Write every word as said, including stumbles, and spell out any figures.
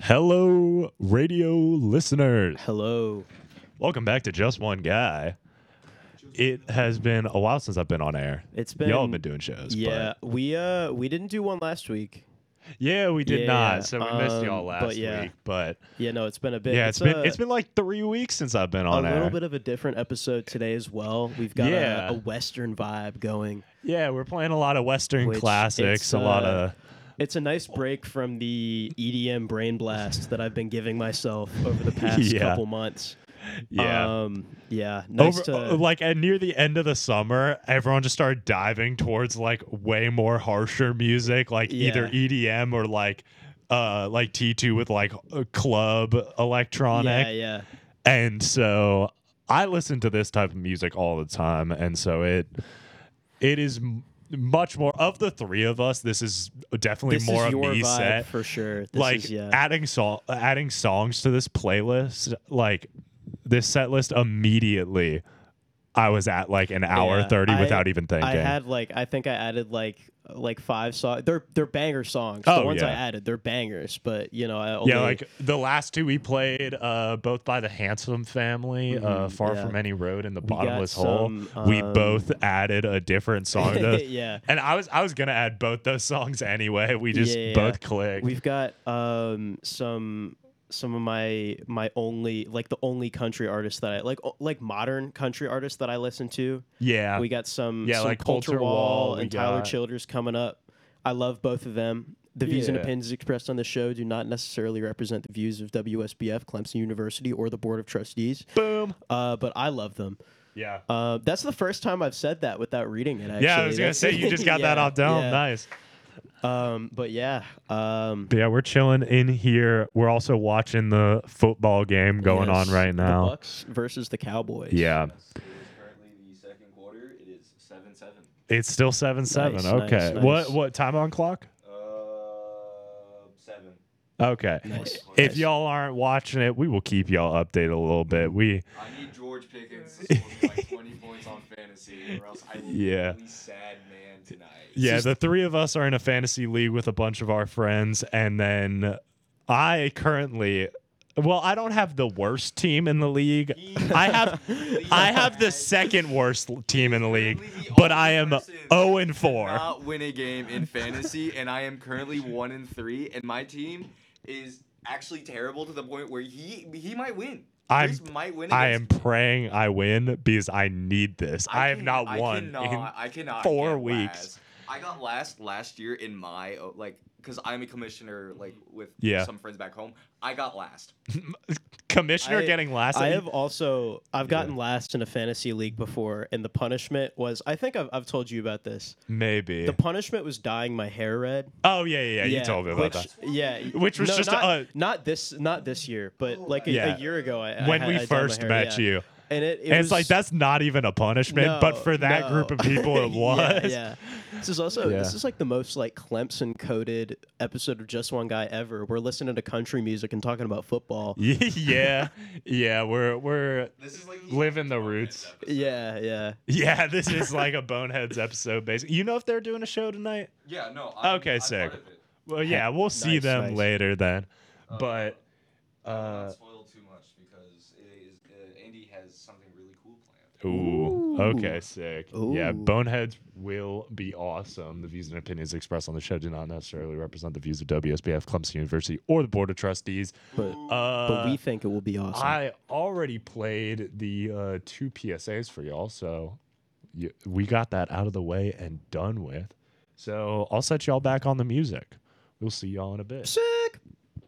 Hello, radio listeners. Hello. Welcome back to Just One Guy. It has been a while since I've been on air. It's been Y'all have been doing shows. Yeah, we uh we didn't do one last week. But yeah, we did Yeah, not. So we missed um, y'all but last yeah. week. But Yeah, no, it's been a bit. yeah, it's been a, it's been like three weeks since I've been a on air. little bit of a different episode today as well. We've got Yeah. a, a Western vibe going. Yeah, we're playing a lot of Western Which classics, it's, a lot uh, of It's a nice break from the E D M brain blast that I've been giving myself over the past Yeah. couple months. yeah. Um, yeah, nice Over, to uh, like at near the end of the summer, everyone just started diving towards like way more harsher music, like either Yeah. E D M or like uh like T two with like a club electronic. Yeah, yeah. And so I listen to this type of music all the time, and so it it is m- much more of the three of us. This is definitely This more is of your me vibe set. for sure. This like is, yeah. adding so- adding songs to this playlist, like this set list immediately. I was at like an hour Yeah, thirty I- without even thinking. I had like I think I added like like five songs. They're they're banger songs. Oh, the ones I yeah. added, they're bangers. But you know, I only, yeah, like the last two we played, uh, both by the Handsome Family, uh, Mhm, Far yeah. From Any Road and The We got Bottomless Hole. some, we um, both added a different song to those. yeah. And I was I was gonna add both those songs anyway. We just Yeah, yeah, both yeah. clicked. We've got um some some of my my only like the only country artists that I like o- like modern country artists that I listen to. yeah, We got some Yeah, some like Culture Culture Wall Wall, we and Tyler got- Childers coming up. I love both of them. The views and Yeah. opinions expressed on the show do not necessarily represent the views of W S B F, Clemson University, or the Board of Trustees. boom. Uh, but I love them. Yeah, Uh, that's the first time I've said that without reading it. Actually. yeah. I was gonna That's- say you just got that Yeah, off dome. yeah. Nice. Um, but yeah, um, But yeah, we're chilling in here. We're also watching the football game going yes, on right The now. Bucks versus the Cowboys. Yeah, It is currently the second quarter. It is seven seven. it's still seven seven. Nice, Okay, nice, what nice. what time on clock? Uh, seven. Okay. Nice. If Nice. y'all aren't watching it, we will keep y'all updated a little bit. We I need George Pickens to score me like twenty points on fantasy, or else I will Yeah. be a really sad man tonight. yeah, just- the three of us are in a fantasy league with a bunch of our friends, and then I currently, well, I don't have the worst team in the league. I have, I have the second worst l- team in the league, but I am zero and four. Not win a game in fantasy, and I am currently one and three, and my team is actually terrible to the point where he he might win. I'm- Chris might win. I am against- praying I win because I need this. I, have can- not I won Cannot, I cannot four get weeks. last. I got last last year in my uh, like because I'm a commissioner like with Yeah. some friends back home. I got last. in commissioner I- getting last. I have also I've gotten last in a fantasy league before, and the punishment was I think I've I've told you about this. maybe. The punishment was dyeing my hair red. oh yeah, yeah, yeah. You told me about which, that. Yeah, Which was no, just, not, uh, not this not this year, but like a, Yeah. a year ago. I, When I, we I dyed my first hair, met yeah. you. and it, it And was it's like that's not even a punishment, no, but for that no. group of people, it was. yeah, yeah. This is also Yeah. this is like the most like Clemson coded episode of Just One Guy ever. We're listening to country music and talking about football. yeah, yeah. We're we're This is like living the roots. Yeah, yeah. Yeah, this is like a Boneheads episode, basically. You know if they're doing a show tonight? Yeah, no. I'm, Okay, I'm sick. Part of it. Well, yeah, we'll see Nice, them nice. later then. Uh, But I will uh, not spoil too much because it is, uh, Andy has something really cool planned. ooh, Ooh. okay, sick. Yeah, Ooh. Boneheads will be awesome. The views and opinions expressed on the show do not necessarily represent the views of W S B F, Clemson University, or the Board of Trustees. But Uh, but we think it will be awesome. I already played the uh, two P S As for y'all, so y we got that out of the way and done with. So I'll set y'all back on the music. We'll see y'all in a bit. Sick.